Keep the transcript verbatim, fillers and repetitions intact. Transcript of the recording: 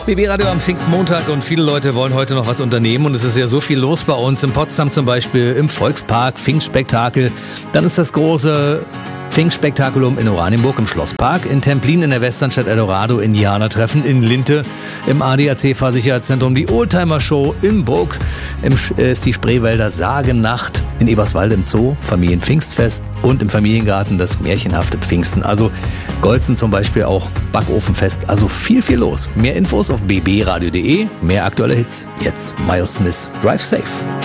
B B-Radio am Pfingstmontag und viele Leute wollen heute noch was unternehmen und es ist ja so viel los bei uns. In Potsdam zum Beispiel, im Volkspark, Pfingstspektakel. Dann ist das große Pfingstspektakulum in Oranienburg im Schlosspark, in Templin in der Westernstadt Eldorado, Indianertreffen in Linte, im A D A C-Fahrsicherheitszentrum die Oldtimer-Show in Bruck, im äh, ist die Spreewälder Sagennacht, in Eberswalde im Zoo, Familienpfingstfest und im Familiengarten das märchenhafte Pfingsten. Also Golzen zum Beispiel auch, Backofenfest, also viel, viel los. Mehr Infos auf b b radio punkt de, mehr aktuelle Hits. Jetzt Miles Smith, Drive Safe.